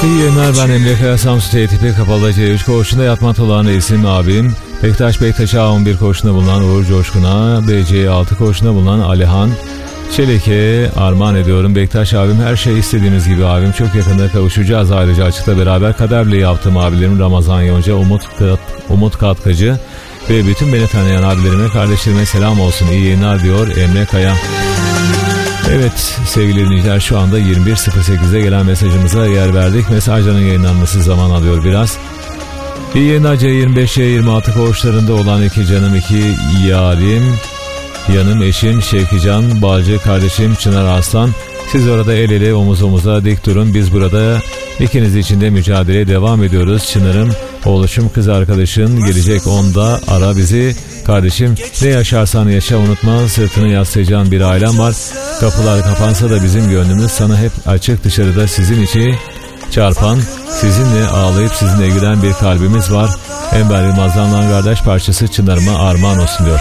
İyi yayınlar, ben Emre Kaya. Samsun TTP Kapalı C3 koğuşunda yatmakta olan isim abim Bektaş'a 11 koğuşunda bulunan Uğur Coşkun'a, BC 6 koğuşunda bulunan Alihan Çelik'e armağan ediyorum. Bektaş abim, her şey istediğimiz gibi abim, çok yakında kavuşacağız. Ayrıca açıkta beraber kaderle yaptığım abilerim Ramazan Yonca, Umut Katkacı ve bütün beni tanıyan abilerime, kardeşlerime selam olsun. İyi yayınlar diyor Emre Kaya. Evet sevgili dinleyiciler, şu anda 21.08'de gelen mesajımıza yer verdik. Mesajların yayınlanması zaman alıyor biraz. İyi yayınlar. C25-C26 koğuşlarında olan iki canım, iki yarim, yanım eşim Şevkican Balcı, kardeşim Çınar Arslan. Siz orada el ele omuz omuza dik durun. Biz burada ikiniz için de mücadeleye devam ediyoruz. Çınar'ım, oğluşum, kız arkadaşın gelecek, onda ara bizi. Kardeşim, ne yaşarsan yaşa, unutma, sırtını yaslayacağın bir ailem var. Kapılar kapansa da bizim gönlümüz sana hep açık. Dışarıda sizin içi çarpan, sizinle ağlayıp sizinle gülen bir kalbimiz var. Enver Yılmaz'dan kardeş parçası Çınar'ıma armağan olsun diyor.